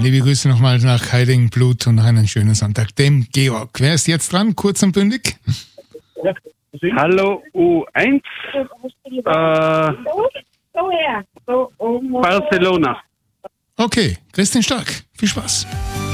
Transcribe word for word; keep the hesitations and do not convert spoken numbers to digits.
liebe Grüße nochmal nach Heiligenblut und noch einen schönen Sonntag. Dem Georg. Wer ist jetzt dran? Kurz und bündig. Hallo U eins. Äh, Barcelona. Okay, Christian Stark. Viel Spaß.